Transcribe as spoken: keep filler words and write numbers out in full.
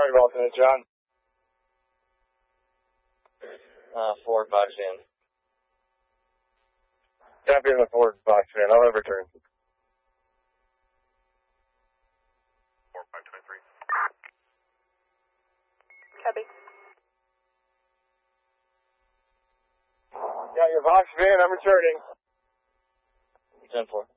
Target alternate, John. Uh, Ford box in. Copy in the Ford box in. I'll have return. four five twenty-three. Copy. Got your box in. I'm returning. ten four.